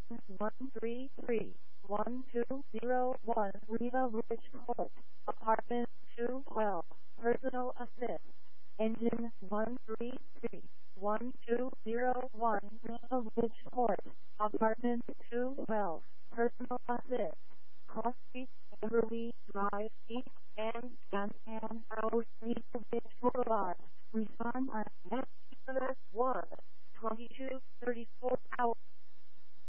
133-1201 Riva Ridge Court, apartment 212, personal assist. Engine 133-1201 Riva Ridge Court, apartment 212, personal assist. Cross Street, Everly Drive, East and Stanton, House 3.